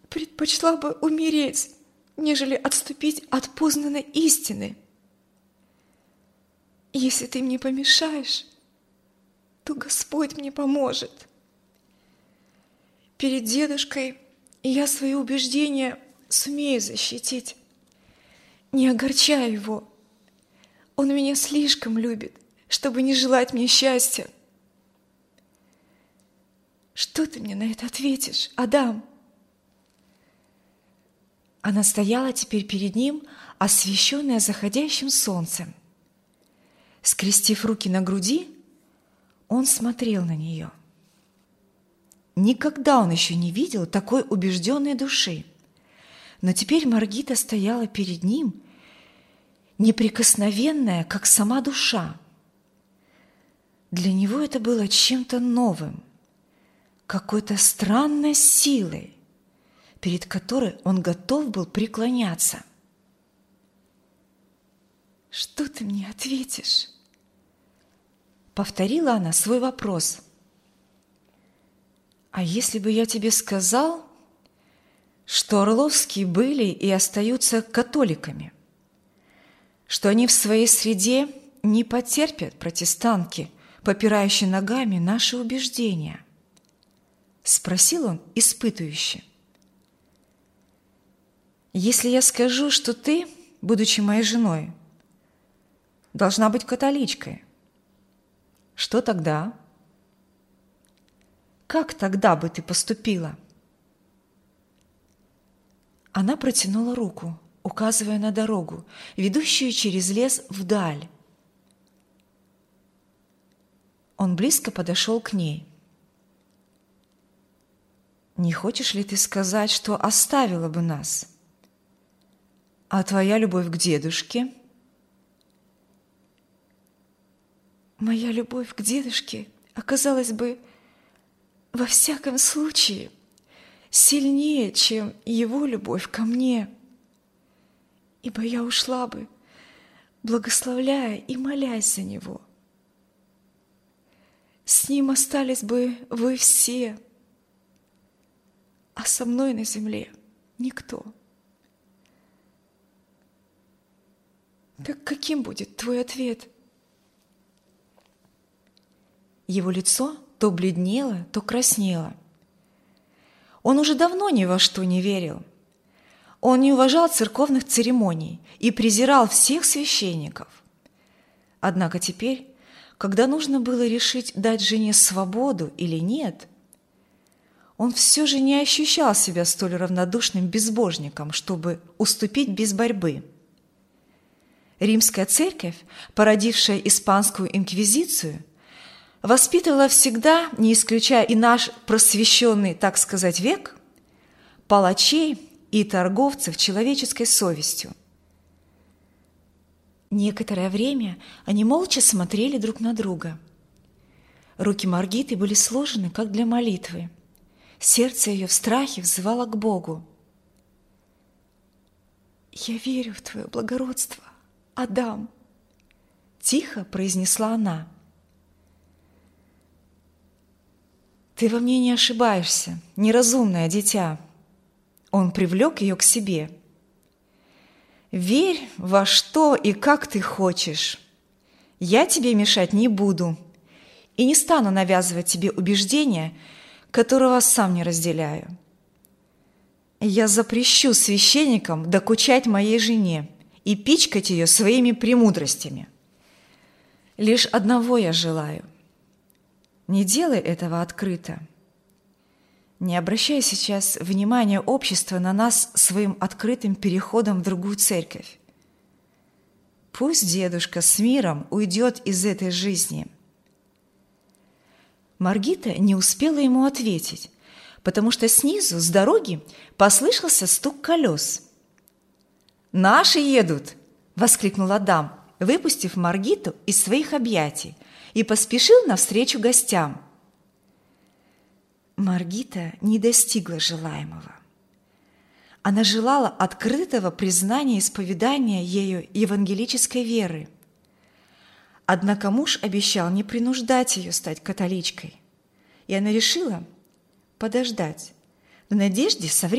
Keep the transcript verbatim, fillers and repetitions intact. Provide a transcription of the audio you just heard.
предпочла бы умереть, нежели отступить от познанной истины. Если ты мне помешаешь, то Господь мне поможет. Перед дедушкой я свои убеждения сумею защитить. Не огорчай его. Он меня слишком любит, чтобы не желать мне счастья. Что ты мне на это ответишь, Адам? Она стояла теперь перед ним, освещенная заходящим солнцем. Скрестив руки на груди, он смотрел на нее. Никогда он еще не видел такой убежденной души. Но теперь Маргита стояла перед ним, неприкосновенная, как сама душа. Для него это было чем-то новым, какой-то странной силой, перед которой он готов был преклоняться. «Что ты мне ответишь?» Повторила она свой вопрос. «А если бы я тебе сказал, что Орловские были и остаются католиками, что они в своей среде не потерпят протестантки, попирающие ногами наши убеждения?» Спросил он испытующе. «Если я скажу, что ты, будучи моей женой, должна быть католичкой, что тогда? Как тогда бы ты поступила?» Она протянула руку, указывая на дорогу, ведущую через лес вдаль. Он близко подошел к ней. «Не хочешь ли ты сказать, что оставила бы нас? А твоя любовь к дедушке?» «Моя любовь к дедушке оказалась бы во всяком случае сильнее, чем его любовь ко мне, ибо я ушла бы, благословляя и молясь за него. С ним остались бы вы все, а со мной на земле никто. Так каким будет твой ответ?» Его лицо то бледнело, то краснело. Он уже давно ни во что не верил. Он не уважал церковных церемоний и презирал всех священников. Однако теперь, когда нужно было решить, дать жене свободу или нет, он все же не ощущал себя столь равнодушным безбожником, чтобы уступить без борьбы. Римская церковь, породившая испанскую инквизицию, воспитывала всегда, не исключая и наш просвещенный, так сказать, век, палачей и торговцев человеческой совестью. Некоторое время они молча смотрели друг на друга. Руки Маргиты были сложены, как для молитвы. Сердце ее в страхе взывало к Богу. «Я верю в твое благородство, Адам», – тихо произнесла она. «Ты во мне не ошибаешься, неразумное дитя». Он привлек ее к себе. «Верь во что и как ты хочешь. Я тебе мешать не буду и не стану навязывать тебе убеждения, которого сам не разделяю. Я запрещу священникам докучать моей жене и пичкать ее своими премудростями. Лишь одного я желаю. Не делай этого открыто. Не обращай сейчас внимания общества на нас своим открытым переходом в другую церковь. Пусть дедушка с миром уйдет из этой жизни». Маргита не успела ему ответить, потому что снизу, с дороги, послышался стук колес. «Наши едут!» – воскликнул Адам, выпустив Маргиту из своих объятий, и поспешил навстречу гостям. Маргита не достигла желаемого. Она желала открытого признания исповедания ею евангелической веры. Однако муж обещал не принуждать ее стать католичкой, и она решила подождать в надежде со временем